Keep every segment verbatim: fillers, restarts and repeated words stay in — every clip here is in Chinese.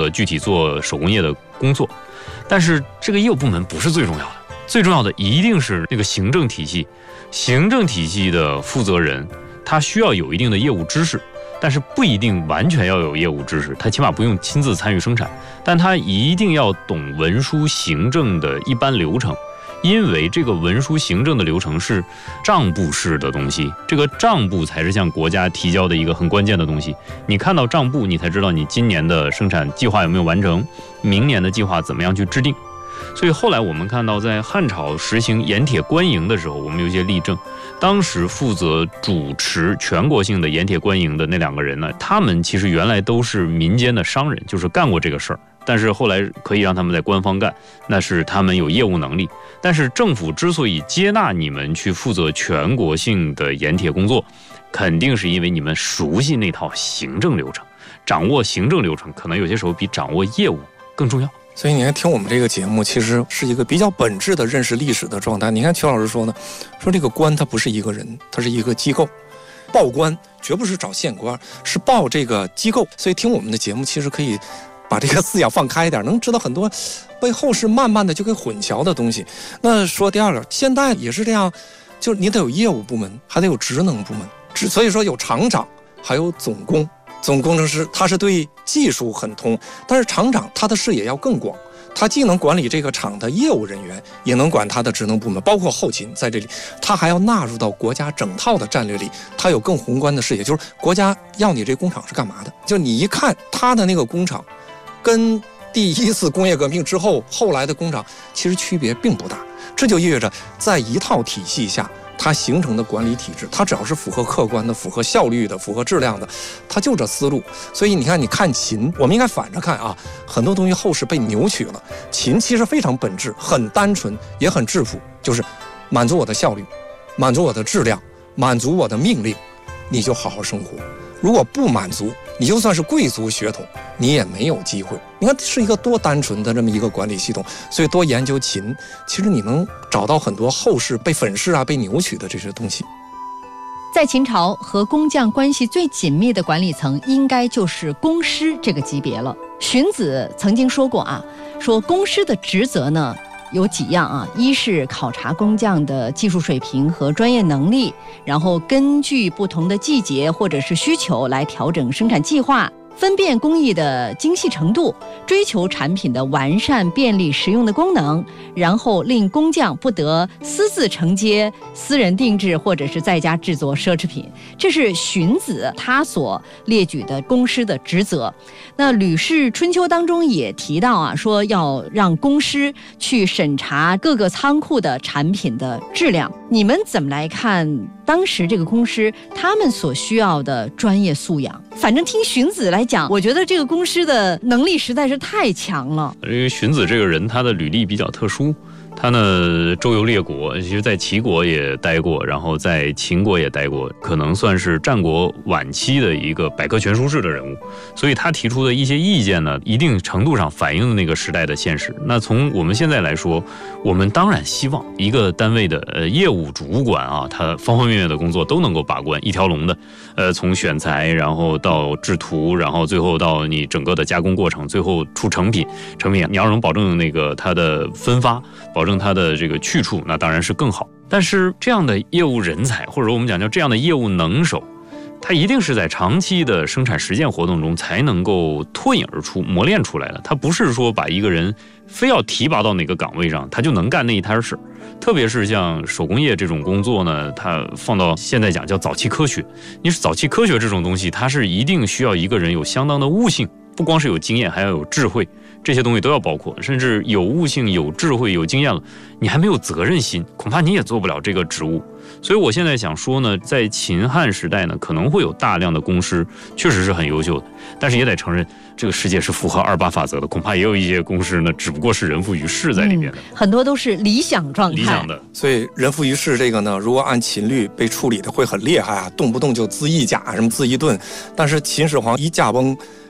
具体做手工业的工作。但是这个业务部门不是最重要的，最重要的一定是那个行政体系。行政体系的负责人，他需要有一定的业务知识，但是不一定完全要有业务知识，他起码不用亲自参与生产，但他一定要懂文书行政的一般流程。因为这个文书行政的流程是账簿式的东西，这个账簿才是向国家提交的一个很关键的东西。你看到账簿，你才知道你今年的生产计划有没有完成，明年的计划怎么样去制定。所以后来我们看到，在汉朝实行盐铁官营的时候，我们有一些例证。当时负责主持全国性的盐铁官营的那两个人呢，他们其实原来都是民间的商人，就是干过这个事儿。但是后来可以让他们在官方干，那是他们有业务能力。但是政府之所以接纳你们去负责全国性的盐铁工作，肯定是因为你们熟悉那套行政流程，掌握行政流程可能有些时候比掌握业务更重要。 所以你看，听我们这个节目，其实是一个比较本质的认识历史的状态。你看曲老师说呢，说这个官它不是一个人，它是一个机构。报官绝不是找县官，是报这个机构。所以听我们的节目，其实可以把这个思想放开一点，能知道很多被后世慢慢的就给混淆的东西。那说第二个，现代也是这样，就是你得有业务部门，还得有职能部门。所以说有厂长，还有总工。总工程师他是对技术很通，但是厂长他的视野要更广，他既能管理这个厂的业务人员，也能管他的职能部门，包括后勤在这里，他还要纳入到国家整套的战略里，他有更宏观的视野，就是国家要你这工厂是干嘛的，就你一看他的那个工厂跟第一次工业革命之后后来的工厂其实区别并不大，这就意味着在一套体系下它形成的管理体制，它只要是符合客观的、符合效率的、符合质量的，它就这思路。所以你看，你看秦，我们应该反着看啊，很多东西后世被扭曲了。秦其实非常本质，很单纯，也很质朴，就是满足我的效率，满足我的质量，满足我的命令，你就好好生活。如果不满足，你就算是贵族血统，你也没有机会。你看是一个多单纯的这么一个管理系统，所以多研究秦，其实你能找到很多后世被粉饰啊、被扭曲的这些东西。 在秦朝，和工匠关系最紧密的管理层，应该就是工师这个级别了。荀子曾经说过啊，说工师的职责呢有几样啊，一是考察工匠的技术水平和专业能力，然后根据不同的季节或者是需求来调整生产计划，分辨工艺的精细程度，追求产品的完善、便利、实用的功能，然后令工匠不得私自承接私人定制或者是在家制作奢侈品。这是荀子他所列举的工师的职责。那《吕氏春秋》当中也提到啊，说要让工师去审查各个仓库的产品的质量。你们怎么来看当时这个工师他们所需要的专业素养？反正听荀子来讲，我觉得这个工师的能力实在是太强了。 因为荀子这个人，他的履历比较特殊，他呢周游列国，其实在齐国也待过，然后在秦国也待过，可能算是战国晚期的一个百科全书式的人物，所以他提出的一些意见呢，一定程度上反映了那个时代的现实。那从我们现在来说，我们当然希望一个单位的呃业务主管啊，他方方面面的工作都能够把关，一条龙的，呃，从选材，然后到制图，然后最后到你整个的加工过程，最后出成品，成品你要能保证那个它的分发，保证它的这个去处，那当然是更好。但是这样的业务人才，或者说我们讲叫这样的业务能手，它一定是在长期的生产实践活动中才能够脱颖而出、磨练出来的。它不是说把一个人非要提拔到哪个岗位上，他就能干那一摊事。特别是像手工业这种工作呢，它放到现在讲叫早期科学。你是早期科学这种东西，它是一定需要一个人有相当的悟性，不光是有经验，还要有智慧，这些东西都要包括。甚至有悟性、有智慧、有经验了，你还没有责任心，恐怕你也做不了这个职务。所以我现在想说呢，在秦汉时代呢，可能会有大量的工师，确实是很优秀的，但是也得承认，这个世界是符合二八法则的，恐怕也有一些工师呢，只不过是人浮于事在里面的、嗯、 很多都是理想状态， 理想的。 所以人浮于事这个呢，如果按秦律被处理的会很厉害啊，动不动就自一甲什么自一盾。但是秦始皇一驾崩，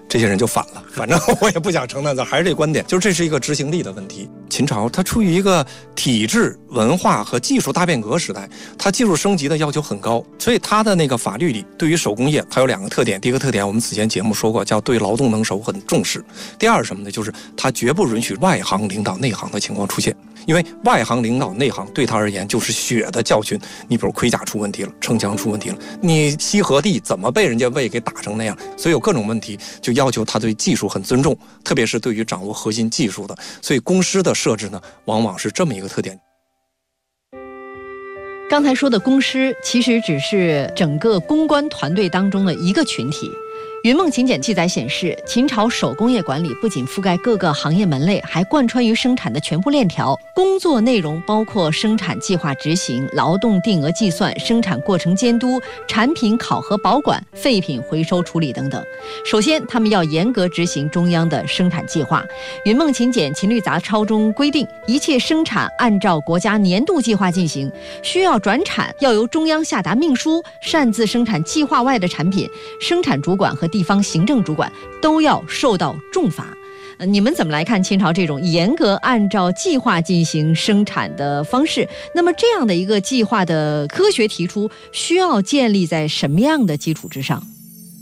这些人就反了，反正我也不想承认，还是这观点，就是这是一个执行力的问题。秦朝它处于一个体制、文化和技术大变革时代，它技术升级的要求很高，所以它的那个法律里对于手工业它有两个特点。第一个特点我们此前节目说过，叫对劳动能手很重视。第二是什么呢？就是它绝不允许外行领导内行的情况出现，因为外行领导内行对他而言就是血的教训。你比如盔甲出问题了，城墙出问题了，你西河地怎么被人家魏给打成那样，所以有各种问题，就要求他对技术很尊重，特别是对于掌握核心技术的。所以公司的设置呢，往往是这么一个特点。 刚才说的公司其实只是整个公关团队当中的一个群体。云梦秦简记载显示，秦朝手工业管理不仅覆盖各个行业门类，还贯穿于生产的全部链条。工作内容包括生产计划执行、劳动定额计算、生产过程监督、产品考核保管、废品回收处理等等。首先，他们要严格执行中央的生产计划。云梦秦简秦律杂抄中规定，一切生产按照国家年度计划进行，需要转产要由中央下达命书，擅自生产计划外的产品，生产主管和地方行政主管都要受到重罚。呃，你们怎么来看秦朝这种严格按照计划进行生产的方式？那么这样的一个计划的科学提出，需要建立在什么样的基础之上？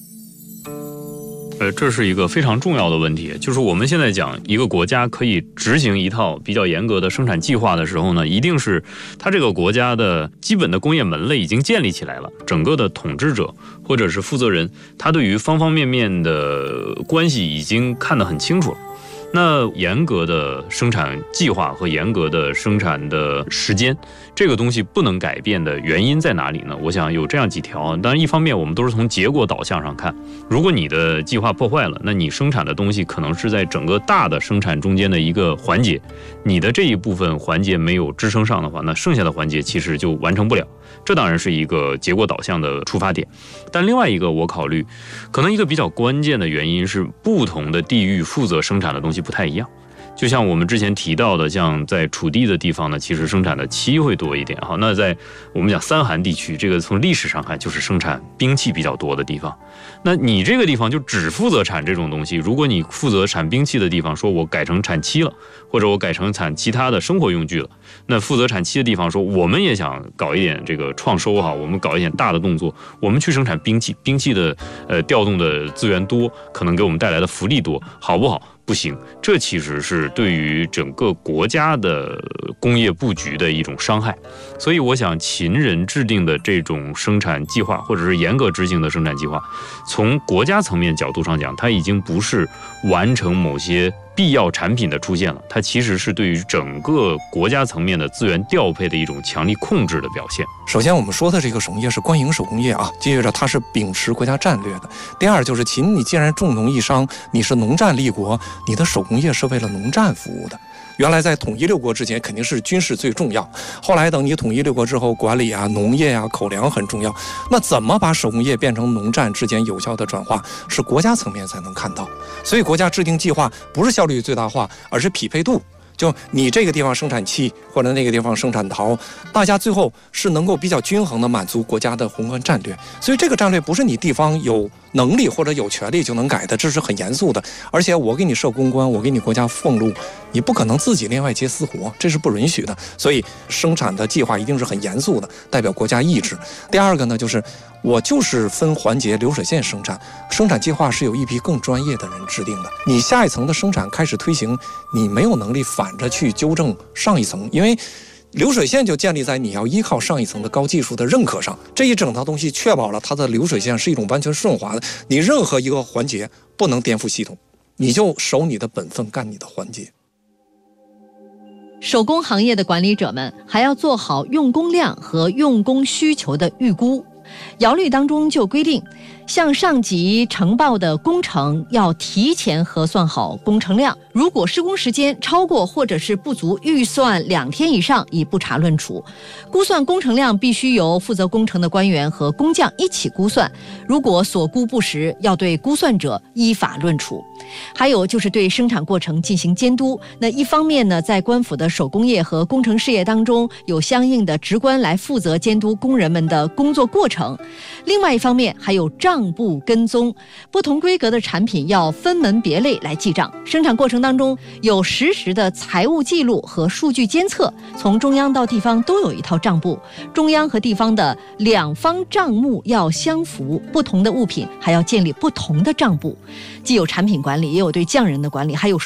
呃，这是一个非常重要的问题，就是我们现在讲一个国家可以执行一套比较严格的生产计划的时候呢，一定是它这个国家的基本的工业门类已经建立起来了，整个的统治者或者是负责人，他对于方方面面的关系已经看得很清楚了。那严格的生产计划和严格的生产的时间，这个东西不能改变的原因在哪里呢？我想有这样几条。当然一方面我们都是从结果导向上看，如果你的计划破坏了，那你生产的东西可能是在整个大的生产中间的一个环节，你的这一部分环节没有支撑上的话，那剩下的环节其实就完成不了。这当然是一个结果导向的出发点。但另外一个我考虑，可能一个比较关键的原因是不同的地域负责生产的东西不太一样。就像我们之前提到的，像在楚地的地方呢，其实生产的漆会多一点。好，那在我们讲三韩地区，这个从历史上看就是生产兵器比较多的地方。那你这个地方就只负责产这种东西，如果你负责产兵器的地方说我改成产漆了，或者我改成产其他的生活用具了，那负责产漆的地方说我们也想搞一点这个创收哈，我们搞一点大的动作，我们去生产兵器，兵器的呃调动的资源多，可能给我们带来的福利多，好不好？不行，这其实是对于整个国家的工业布局的一种伤害。所以我想秦人制定的这种生产计划，或者是严格执行的生产计划，从国家层面角度上讲，它已经不是完成某些必要产品的出现了，它其实是对于整个国家层面的资源调配的一种强力控制的表现。 首先我们说的这个手工业是官营手工业啊，接着它是秉持国家战略的。第二就是秦，你既然重农抑商，你是农战立国，你的手工业是为了农战服务的。原来在统一六国之前肯定是军事最重要，后来等你统一六国之后，管理啊、农业啊、口粮很重要。那怎么把手工业变成农战之间有效的转化，是国家层面才能看到。所以国家制定计划不是效率最大化，而是匹配度。就你这个地方生产漆，或者那个地方生产陶，大家最后是能够比较均衡的满足国家的宏观战略。所以这个战略不是你地方有能力或者有权利就能改的，这是很严肃的。而且我给你设公关，我给你国家俸禄，你不可能自己另外接私活，这是不允许的。所以生产的计划一定是很严肃的，代表国家意志。第二个呢，就是我就是分环节流水线生产，生产计划是有一批更专业的人制定的。你下一层的生产开始推行，你没有能力反着去纠正上一层，因为流水线就建立在你要依靠上一层的高技术的认可上。这一整套东西确保了它的流水线是一种完全顺滑的，你任何一个环节不能颠覆系统，你就守你的本分，干你的环节。 手工行业的管理者们还要做好用工量和用工需求的预估。尧律当中就规定，向上级呈报的工程要提前核算好工程量，如果施工时间超过或者是不足预算两天以上，以不查论处。估算工程量必须由负责工程的官员和工匠一起估算，如果所估不实，要对估算者依法论处。还有就是对生产过程进行监督。那一方面呢，在官府的手工业和工程事业当中，有相应的职官来负责监督工人们的工作过程；另外一方面，还有账账簿跟踪，不同规格的产品要分门别类来记账。生产过程当中有实时的财务记录和数据监测，从中央到地方都有一套账簿，中央和地方的两方账目要相符，不同的物品还要建立不同的账簿，既有产品管理，也有对匠人的管理，还有